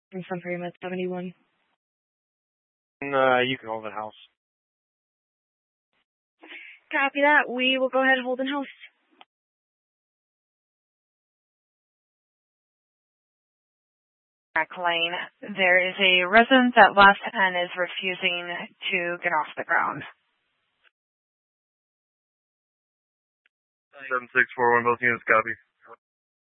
I'm Sun Prima at 71. You can hold the house. Copy that. We will go ahead and hold in house. Lane. There is a resident at last and is refusing to get off the ground. 7641, both units, copy.